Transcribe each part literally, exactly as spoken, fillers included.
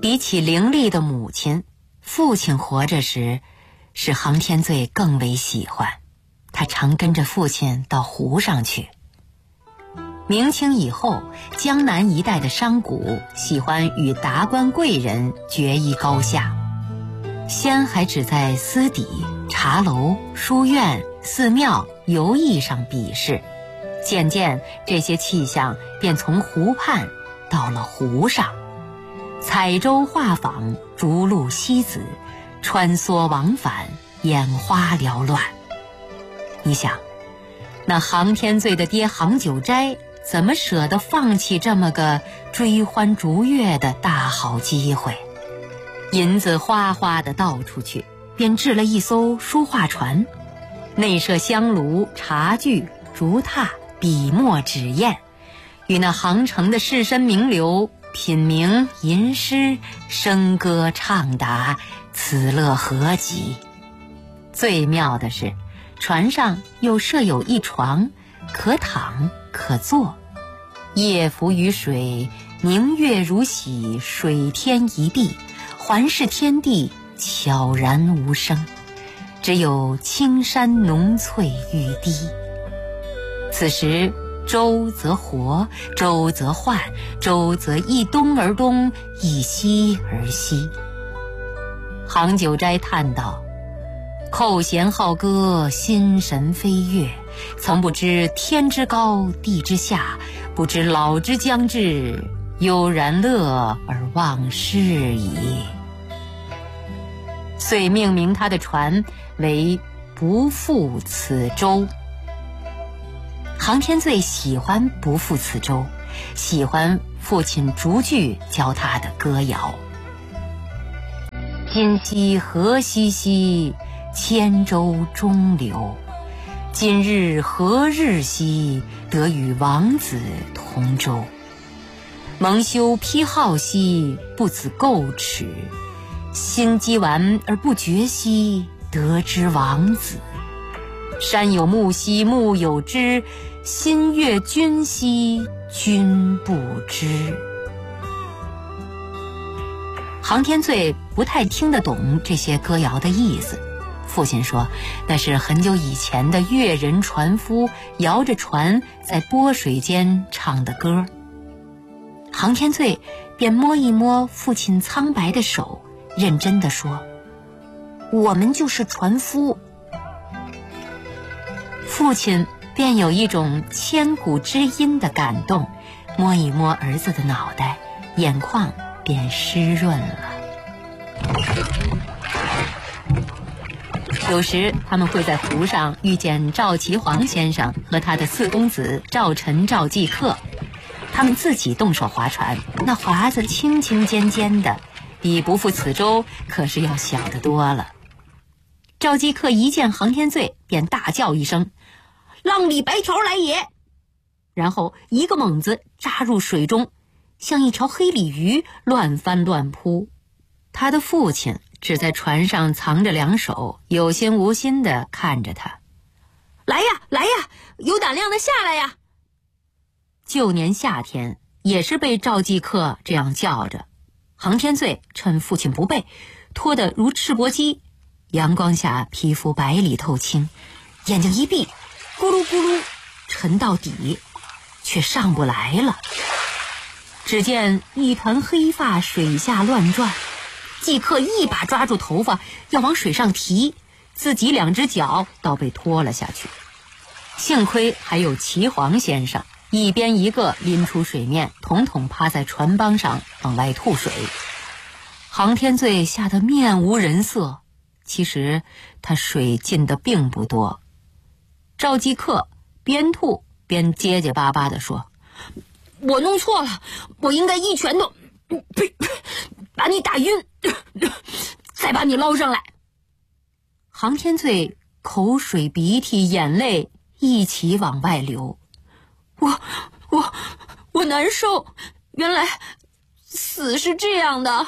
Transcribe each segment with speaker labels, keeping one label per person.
Speaker 1: 比起伶俐的母亲，父亲活着时使杭天醉更为喜欢，他常跟着父亲到湖上去。明清以后，江南一带的商贾喜欢与达官贵人决一高下，先还只在私邸、茶楼、书院、寺庙、游艺上比试，渐渐这些气象便从湖畔到了湖上，彩舟画舫，逐鹿西子，穿梭往返，眼花缭乱。你想，那杭天醉的爹杭九斋怎么舍得放弃这么个追欢逐月的大好机会？银子哗哗地倒出去，便制了一艘书画船，内设香炉、茶具、竹榻、笔墨纸砚，与那杭城的士绅名流品茗吟诗，笙歌畅答，此乐何极。最妙的是，船上又设有一床，可躺可坐，夜浮于水，明月如洗，水天一碧，环视天地，悄然无声，只有青山浓翠欲滴。此时舟则活，舟则换，舟则一东而东，一西而西。杭九斋叹道：扣弦好歌，心神飞跃，曾不知天之高地之下，不知老之将至，悠然乐而忘事矣。遂命名他的船为不负此舟。杭天醉喜欢不负此舟，喜欢父亲逐句教他的歌谣：今夕何夕兮，千舟中流，今日何日兮，得与王子同舟。蒙羞披号兮，不自垢耻，心积完而不觉兮，得之王子。山有木兮木有枝，心悦君兮君不知。杭天醉不太听得懂这些歌谣的意思，父亲说那是很久以前的越人船夫摇着船在波水间唱的歌。杭天醉便摸一摸父亲苍白的手，认真地说：我们就是船夫。父亲便有一种千古知音的感动，摸一摸儿子的脑袋，眼眶便湿润了。有时他们会在湖上遇见赵岐黄先生和他的四公子赵晨、赵继克，他们自己动手划船，那划子轻轻尖尖的，比不负此舟可是要小得多了。赵继克一见杭天醉便大叫一声：浪里白条来也！然后一个猛子扎入水中，像一条黑鲤鱼乱翻乱扑。他的父亲只在船上藏着两手，有心无心地看着他。来呀来呀，有胆量的下来呀！旧年夏天也是被赵继克这样叫着，杭天醉趁父亲不备，脱得如赤膊鸡，阳光下皮肤白里透青，眼睛一闭，咕噜咕噜沉到底，却上不来了。只见一团黑发水下乱转，继克一把抓住头发要往水上提，自己两只脚倒被拖了下去。幸亏还有岐黄先生，一边一个拎出水面，统统趴在船帮上往外吐水。杭天醉吓得面无人色，其实他水进的并不多。赵继克边吐边结结巴巴地说：我弄错了，我应该一拳头把你打晕，再把你捞上来。杭天醉口水鼻涕眼泪一起往外流。我我我难受，原来死是这样的。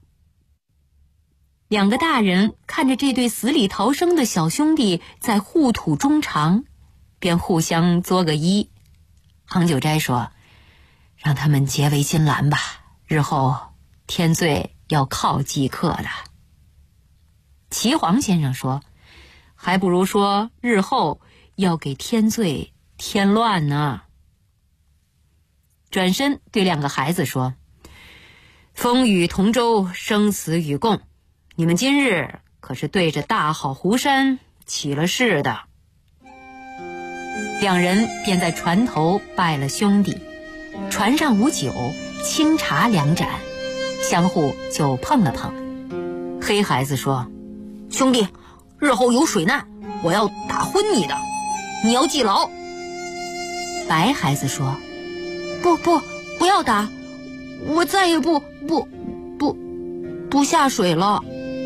Speaker 1: 两个大人看着这对死里逃生的小兄弟在互吐衷肠，便互相作个揖。杭九斋说：让他们结为金兰吧，日后天醉要靠即刻的。岐黄先生说，还不如说日后要给天罪添乱呢。转身对两个孩子说，风雨同舟，生死与共，你们今日可是对着大好湖山起了誓的。两人便在船头拜了兄弟，船上无酒，清茶两盏，相互就碰了碰。黑孩子说，兄弟，日后有水难，我要打昏你的，你要记牢。白孩子说，不不不要打，我再也不不不不下水了。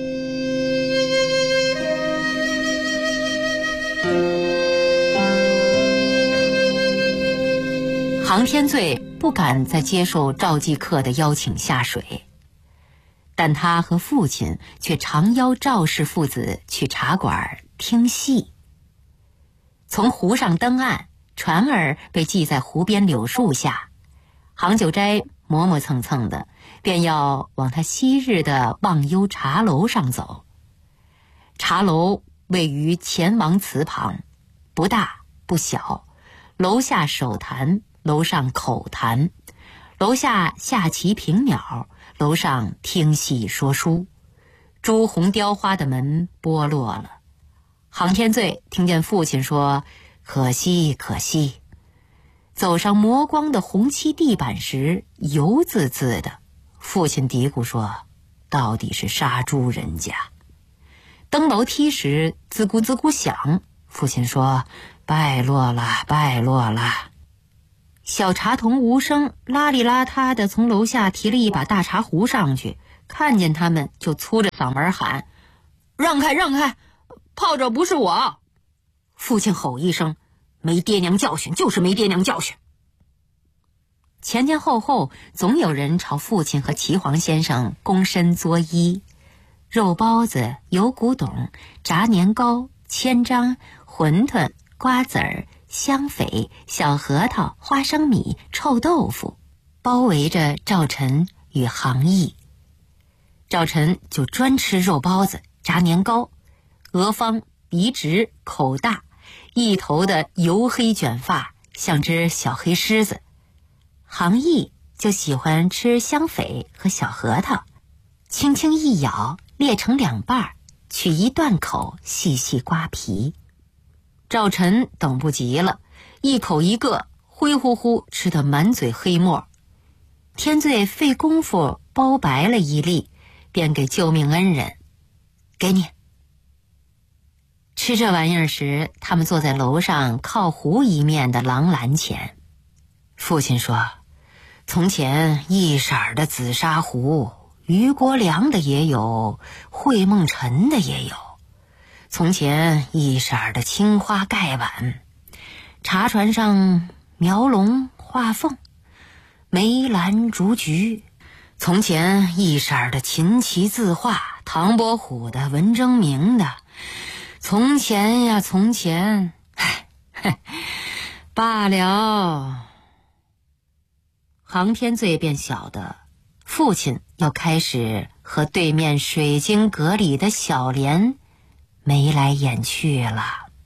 Speaker 1: 杭天罪不敢再接受赵继克的邀请下水，但他和父亲却常邀赵氏父子去茶馆听戏。从湖上登岸，船儿被系在湖边柳树下，杭九斋磨磨蹭蹭的，便要往他昔日的忘忧茶楼上走。茶楼位于钱王祠旁，不大不小，楼下手谈，楼上口谈，楼下下棋评鸟，楼上听戏说书。朱红雕花的门剥落了。杭天罪听见父亲说，可惜可惜。走上磨光的红漆地板时，油滋滋的。父亲嘀咕说，到底是杀猪人家。登楼梯时滋咕滋咕响，父亲说，败落了败落了。小茶童无声邋里邋遢的从楼下提了一把大茶壶上去，看见他们就粗着嗓门喊，让开让开，泡着不是我。父亲吼一声，没爹娘教训就是没爹娘教训。前前后后总有人朝父亲和岐黄先生躬身作揖，肉包子、油古董、炸年糕、千张、馄饨、瓜子儿、香榧、小核桃、花生米、臭豆腐，包围着赵晨与杭义。赵晨就专吃肉包子、炸年糕，额方鼻直口大，一头的油黑卷发，像只小黑狮子。杭义就喜欢吃香榧和小核桃，轻轻一咬，裂成两半，取一断口，细细刮皮。赵晨等不及了，一口一个，灰乎乎吃得满嘴黑沫。天罪费功夫包白了一粒，便给救命恩人，给你。吃这玩意儿时，他们坐在楼上靠湖一面的廊栏前。父亲说，从前一色儿的紫砂壶，余国良的也有，惠梦辰的也有。从前一色儿的青花盖碗，茶船上描龙画凤，梅兰竹菊。从前一色儿的琴棋字画，唐伯虎的、文征明的。从前呀从前，唉，罢了。杭天罪便晓得父亲要开始和对面水晶阁里的小莲眉来眼去了。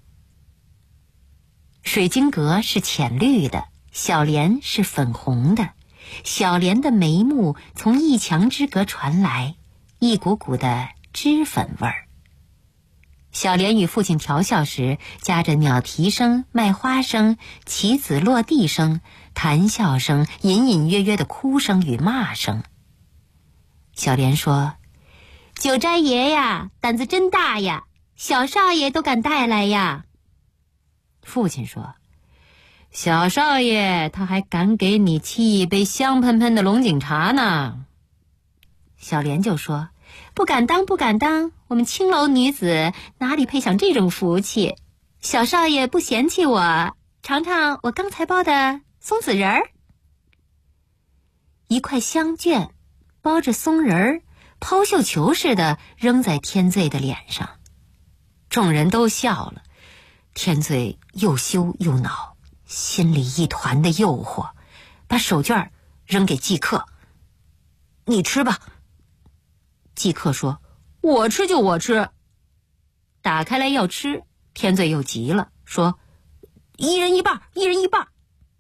Speaker 1: 水晶阁是浅绿的，小莲是粉红的。小莲的眉目从一墙之隔传来，一股股的脂粉味儿。小莲与父亲调笑时，夹着鸟啼声、卖花声、棋子落地声、谈笑声、隐隐约约的哭声与骂声。小莲说，九斋爷呀，胆子真大呀，小少爷都敢带来呀。父亲说，小少爷他还敢给你沏一杯香喷喷的龙井茶呢。小莲就说，不敢当不敢当，我们青楼女子哪里配享这种福气，小少爷不嫌弃我，尝尝我刚才包的松子仁儿。一块香卷包着松仁儿，抛绣球似的扔在天罪的脸上。众人都笑了，天罪又羞又恼，心里一团的诱惑，把手绢扔给季克，你吃吧。 季克说：“我吃就我吃。”打开来要吃，天罪又急了，说：“一人一半，一人一半。”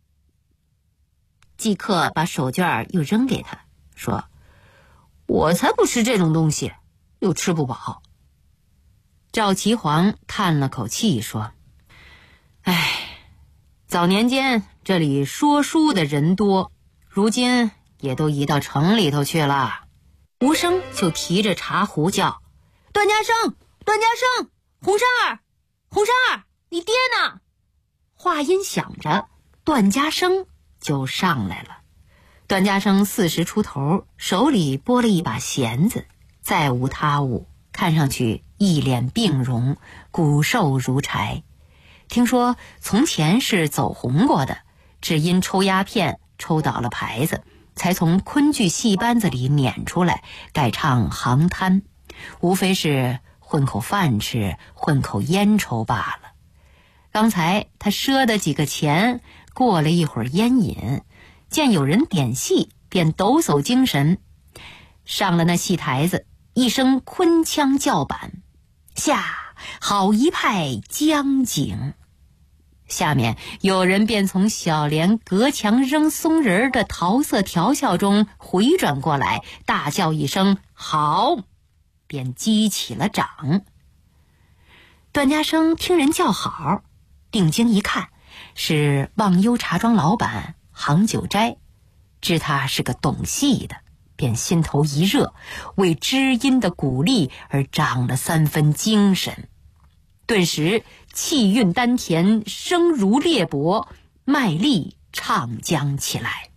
Speaker 1: 季克把手绢又扔给他，说：“我才不吃这种东西，又吃不饱。”赵齐黄叹了口气说：“唉，早年间这里说书的人多，如今也都移到城里头去了。”吴生就提着茶壶叫：“段家生，段家生，红衫儿，红衫儿，你爹呢？”话音响着，段家生就上来了。段家生四十出头，手里拨了一把弦子，再无他物，看上去一脸病容，骨瘦如柴。听说从前是走红过的，只因抽鸦片抽倒了牌子，才从昆剧戏班子里撵出来，改唱行摊，无非是混口饭吃，混口烟抽罢了。刚才他赊的几个钱，过了一会儿烟瘾，见有人点戏，便抖擞精神，上了那戏台子，一声昆腔叫板，下好一派江景。下面有人便从小帘隔墙扔松仁的桃色调笑中回转过来，大叫一声好，便击起了掌。段家生听人叫好，定睛一看，是忘忧茶庄老板杭九斋，知他是个懂戏的，便心头一热，为知音的鼓励而长了三分精神，顿时气韵丹田，声如裂帛，卖力唱将起来。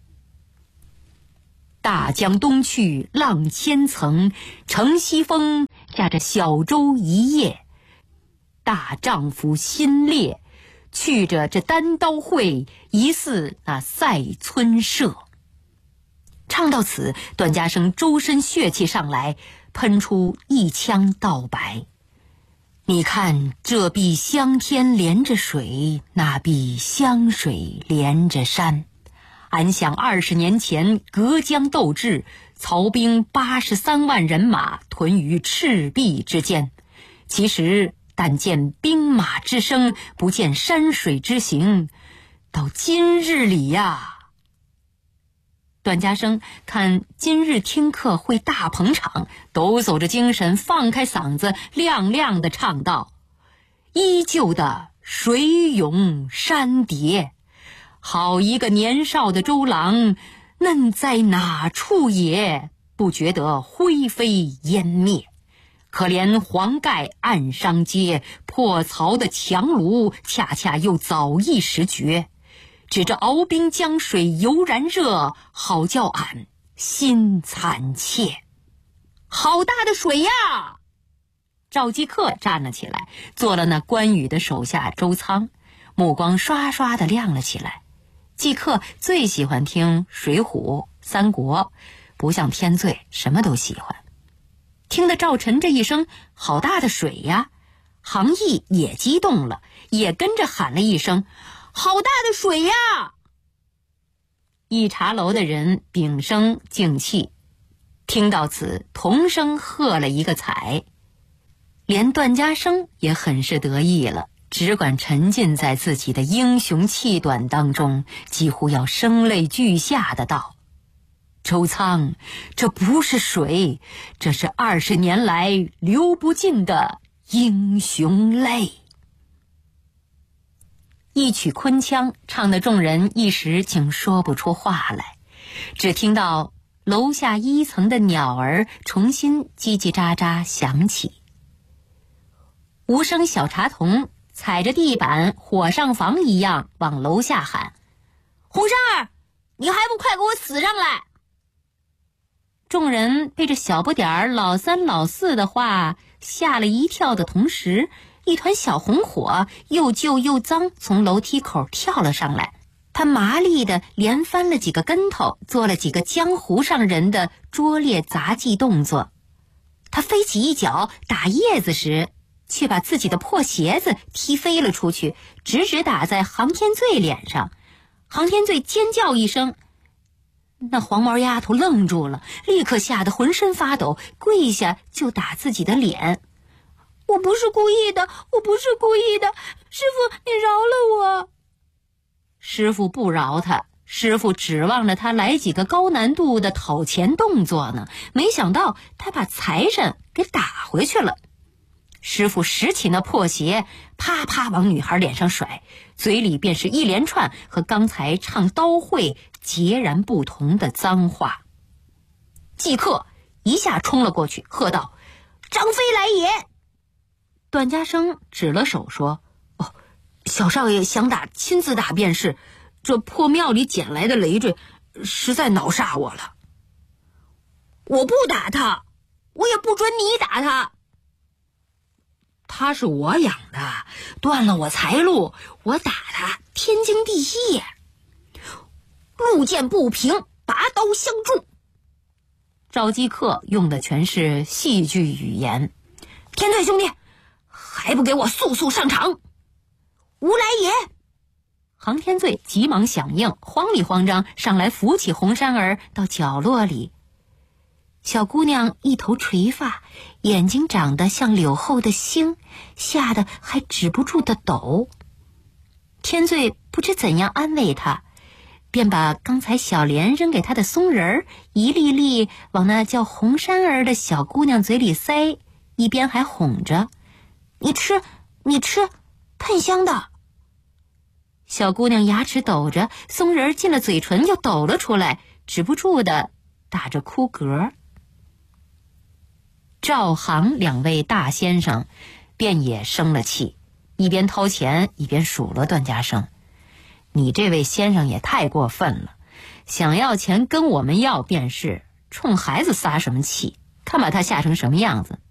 Speaker 1: 大江东去浪千层，乘西风驾着小舟一叶，大丈夫心烈，去着这单刀会，疑似那塞村社。唱到此，段家生周身血气上来，喷出一腔道白：“你看这碧香天连着水，那碧香水连着山。俺想二十年前隔江斗智，曹兵八十三万人马屯于赤壁之间，其实但见兵马之声，不见山水之形。到今日里呀！”段家生看今日听课会大捧场，抖擞着精神，放开嗓子，亮亮地唱道：“依旧的水涌山叠，好一个年少的周郎，嫩在哪处也？不觉得灰飞烟灭。可怜黄盖暗伤街，破曹的强卢恰恰又早一时绝。指着熬冰江水油然热，好叫俺心惨切。”好大的水呀！赵继克站了起来，做了那关羽的手下周仓，目光刷刷地亮了起来。继克最喜欢听水浒、三国，不像天罪，什么都喜欢。听得赵晨这一声好大的水呀，杭义也激动了，也跟着喊了一声好大的水呀！一茶楼的人屏声静气，听到此同声喝了一个彩。连段家生也很是得意了，只管沉浸在自己的英雄气短当中，几乎要声泪俱下的道：“周仓，这不是水，这是二十年来流不尽的英雄泪。”一曲昆腔唱得众人一时竟说不出话来，只听到楼下一层的鸟儿重新叽叽喳喳响起。无声小茶童踩着地板火上房一样往楼下喊：“红衫儿，你还不快给我死上来！”众人被这小不点儿老三老四的话吓了一跳的同时，一团小红火又旧又脏从楼梯口跳了上来，他麻利地连翻了几个跟头，做了几个江湖上人的拙劣杂技动作。他飞起一脚打叶子时，却把自己的破鞋子踢飞了出去，直直打在杭天罪脸上。杭天罪尖叫一声：“ 那黄毛丫头愣住了，立刻吓得浑身发抖，跪下就打自己的脸。我不是故意的，我不是故意的，师父你饶了我。师父不饶他，师父指望着他来几个高难度的讨钱动作呢，没想到他把财神给打回去了。师父拾起那破鞋，啪啪往女孩脸上甩，嘴里便是一连串和刚才唱刀会截然不同的脏话。即刻一下冲了过去，喝道：张飞来也！段家生指了手说：哦，小少爷想打亲自打便是，这破庙里捡来的累赘实在恼煞我了。我不打他，我也不准你打他。他是我养的，断了我财路，我打他天经地义。路见不平，拔刀相助。赵姬客用的全是戏剧语言。天队兄弟，还不给我速速上场！吾来也！杭天罪急忙响应，慌里慌张上来扶起红衫儿到角落里。小姑娘一头垂发，眼睛长得像柳后的星，吓得还止不住的抖。天罪不知怎样安慰她，便把刚才小莲扔给她的松仁儿一粒粒往那叫红衫儿的小姑娘嘴里塞，一边还哄着：你吃你吃，喷香的。小姑娘牙齿抖着，松仁儿进了嘴唇就抖了出来，止不住的打着哭嗝。赵杭两位大先生便也生了气，一边掏钱一边数落段家生：你这位先生也太过分了，想要钱跟我们要便是，冲孩子撒什么气，看把他吓成什么样子。